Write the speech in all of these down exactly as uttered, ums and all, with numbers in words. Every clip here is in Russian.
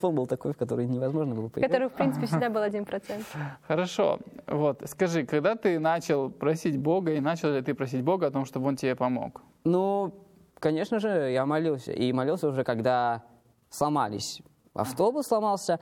телефон был такой, в который невозможно было поиграть. Который, в принципе, всегда был один процент. Хорошо. Вот, скажи, когда ты начал просить Бога, и начал ли ты просить Бога о том, чтобы Он тебе помог? Ну, конечно же, я молился. И молился уже, когда сломались. Автобус сломался,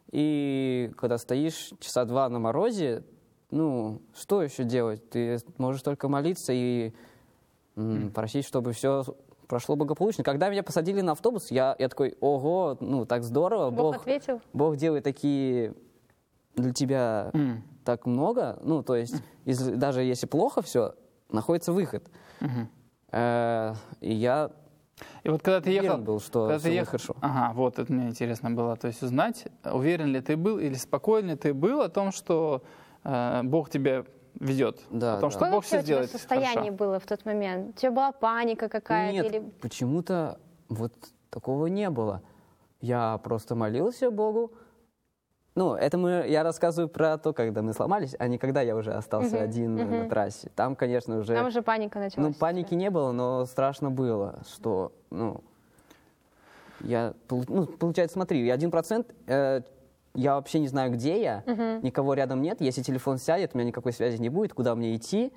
и когда стоишь часа два на морозе, ну, что еще делать? Ты можешь только молиться и м, просить, чтобы все прошло благополучно. Когда меня посадили на автобус, я, я такой, ого, ну, так здорово. Бог, Бог ответил? Бог делает такие для тебя Mm. так много. Ну, то есть, если- даже если плохо все, находится выход. Мгм. Э, и я И вот когда ты ехал, уверен был, что когда все ты будет ехал, хорошо. ага, вот это мне интересно было, то есть узнать, уверен ли ты был или спокоен ли ты был о том, что э, Бог тебя ведет, Да, о том, да. что Какое Бог вообще все у тебя сделает состояние хорошо. было в тот момент? У тебя была паника какая-то? Нет, Или... почему-то вот такого не было. Я просто молился Богу. Ну, это мы, я рассказываю про то, когда мы сломались, а не когда я уже остался Мгм, один мгм. на трассе. Там, конечно, уже... Там уже паника началась. Ну, паники не было, но страшно было, что, ну, я, пол- ну, получается, смотри, я один процент, э, я вообще не знаю, где я, Мгм. никого рядом нет, если телефон сядет, у меня никакой связи не будет, куда мне идти.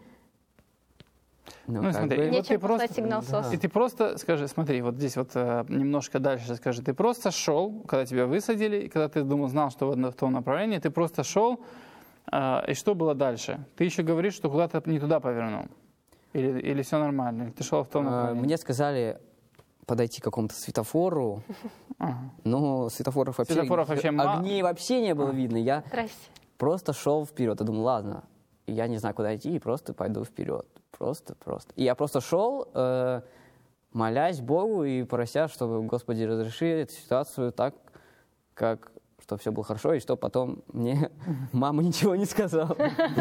Ну, как смотри, бы- и вот Нечем ты просто, послать сигнал Да. СОС. и ты просто, скажи, смотри, вот здесь вот э, немножко дальше скажи, ты просто шел, когда тебя высадили, и когда ты думал, знал, что в, одно- в том направлении, ты просто шел, э, и что было дальше? Ты еще говоришь, что куда-то не туда повернул? Или, или все нормально? Или ты шел в том Э, направлении? Мне сказали подойти к какому-то светофору, Ага. но светофоров вообще... Светофоров вообще ма- Огней вообще не было видно, я Здрасте. просто шел вперед. Я думал, ладно, я не знаю, куда идти, и просто пойду вперед. Просто, просто. И я просто шел, э, молясь Богу и прося, чтобы, Господи, разреши эту ситуацию так, как, чтобы все было хорошо, и чтобы потом мне мама ничего не сказала.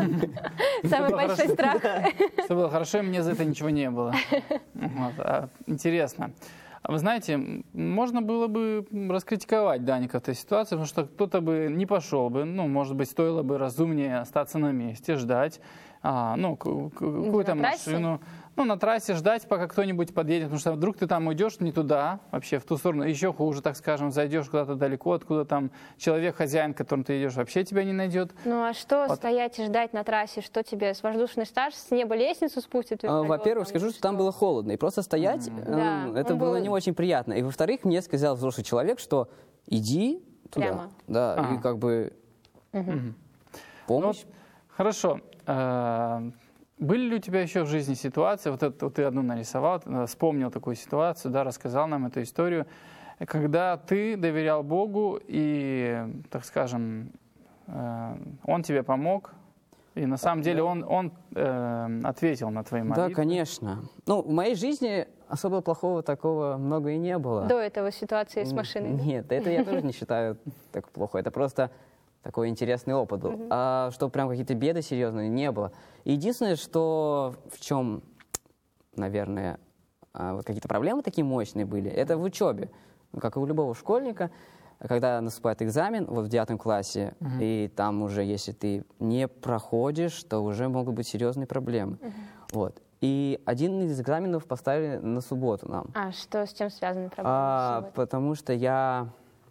Самый было большой хорошо. страх. Все было хорошо, и мне за это ничего не было. Вот, а, интересно. А вы знаете, м, можно было бы раскритиковать Даника в этой ситуации, потому что кто-то бы не пошел бы, ну, может быть, стоило бы разумнее остаться на месте, ждать, а, ну, к- к- какую-то на трассе? машину. Ну, на трассе ждать, пока кто-нибудь подъедет, потому что вдруг ты там уйдешь не туда, вообще в ту сторону, еще хуже, так скажем, зайдешь куда-то далеко, откуда там человек, хозяин, к которому ты идешь, вообще тебя не найдет. Ну а что Вот. стоять и ждать на трассе? Что тебе, с воздушный старт с неба лестницу спустит? А, Во-первых, скажу, что там было холодно, и просто стоять, Мгм. э, Да, это он было был- не очень приятно. И во-вторых, мне сказал взрослый человек, что иди туда. Прямо. Да, Ага. и как бы Мгм. помощь. Ну, хорошо. Э, Были ли у тебя еще в жизни ситуации, вот, это, вот ты одну нарисовал, э, вспомнил такую ситуацию, да, рассказал нам эту историю, когда ты доверял Богу и, так скажем, э, Он тебе помог, и на самом деле Он, он э, ответил на твои молитвы? Да, конечно. Ну, в моей жизни особо плохого такого много и не было. До этого ситуации с машиной. Нет, это я тоже не считаю так плохо. Это просто такой интересный опыт был. А что прям какие-то беды серьезные не было. Единственное, что в чем, наверное, а, вот какие-то проблемы такие мощные были, это в учебе. Ну, как и у любого школьника, когда наступает экзамен, вот в девятом классе, и там уже, если ты не проходишь, то уже могут быть серьезные проблемы. Вот. И один из экзаменов поставили на субботу нам. А что с чем связаны проблемы? А, сегодня? потому что я,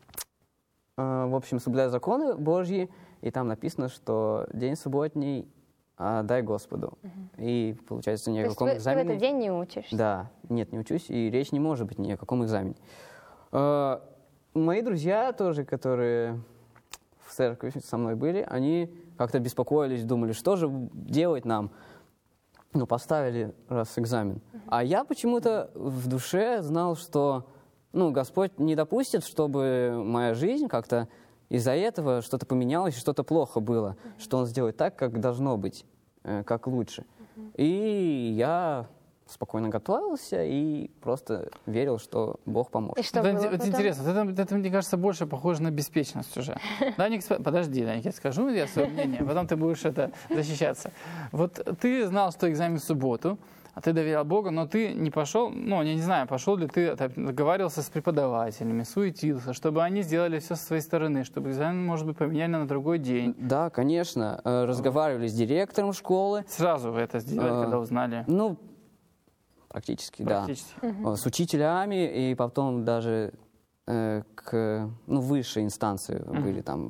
э, в общем, соблюдаю законы Божьи, и там написано, что день субботний а, дай Господу. И получается ни о То есть каком вы, ты в экзамене... этот день не учишься? Да, нет, не учусь, и речь не может быть ни о каком экзамене. Э, мои друзья тоже, которые в церкви со мной были, они как-то беспокоились, думали, что же делать нам. Ну, поставили раз экзамен. А я почему-то в душе знал, что ну, Господь не допустит, чтобы моя жизнь как-то из-за этого что-то поменялось, что-то плохо было, что Он сделает так, как должно быть, э, как лучше. И я спокойно готовился и просто верил, что Бог поможет. И что Это, было это потом? интересно, это, это, мне кажется, больше похоже на беспечность уже. Даник, сп- подожди, Даник, я скажу я свое мнение, потом ты будешь это защищаться. Вот ты знал, что экзамен в субботу, а ты доверял Богу, но ты не пошел, ну, я не знаю, пошел ли ты, так, договаривался с преподавателями, суетился, чтобы они сделали все со своей стороны, чтобы экзамен, может быть, поменяли на другой день. Да, конечно. э, Разговаривали с директором школы. Сразу вы это сделали, А, когда узнали? Ну, практически, Практически. да. Э, С учителями, и потом даже э, к ну, высшей инстанции Мгм. были там